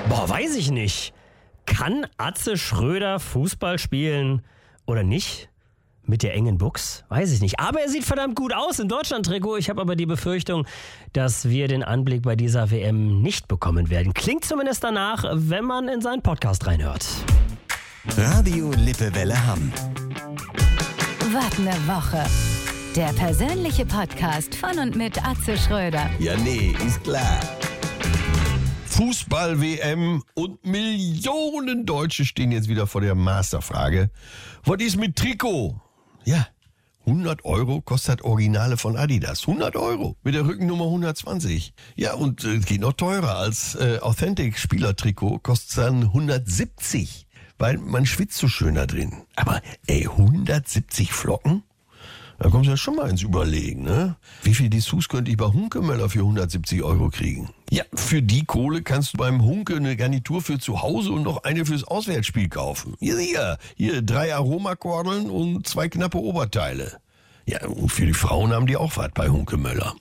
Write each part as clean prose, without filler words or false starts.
Boah, weiß ich nicht. Kann Atze Schröder Fußball spielen oder nicht? Mit der engen Buchs? Weiß ich nicht. Aber er sieht verdammt gut aus im Deutschland-Trikot. Ich habe aber die Befürchtung, dass wir den Anblick bei dieser WM nicht bekommen werden. Klingt zumindest danach, wenn man in seinen Podcast reinhört. Radio Lippewelle Hamm. Was ne Woche. Der persönliche Podcast von und mit Atze Schröder. Ja, nee, ist klar. Fußball-WM und Millionen Deutsche stehen jetzt wieder vor der Masterfrage. Was ist mit Trikot? Ja, 100 € kostet Originale von Adidas. 100 € mit der Rückennummer 120. Ja, und geht noch teurer als Authentic-Spielertrikot, kostet dann 170. Weil man schwitzt so schön da drin. Aber 170 Flocken? Da kommst du ja schon mal ins Überlegen, ne? Wie viel Dessous könnte ich bei Hunkemöller für 170 € kriegen? Ja, für die Kohle kannst du beim Hunke eine Garnitur für zu Hause und noch eine fürs Auswärtsspiel kaufen. Hier 3 Aromakordeln und 2 knappe Oberteile. Ja, und für die Frauen haben die auch was bei Hunkemöller.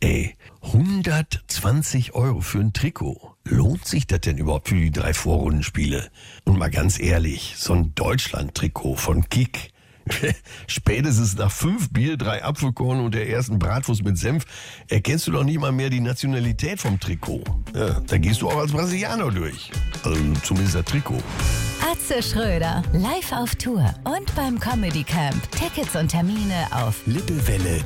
120 € für ein Trikot. Lohnt sich das denn überhaupt für die 3 Vorrundenspiele? Und mal ganz ehrlich, so ein Deutschland-Trikot von Kick. Spätestens nach 5 Bier, 3 Apfelkorn und der ersten Bratwurst mit Senf erkennst du doch nicht mal mehr die Nationalität vom Trikot. Ja, da gehst du auch als Brasilianer durch. Also zumindest das Trikot. Atze Schröder, live auf Tour und beim Comedy Camp. Tickets und Termine auf Lippewelle.de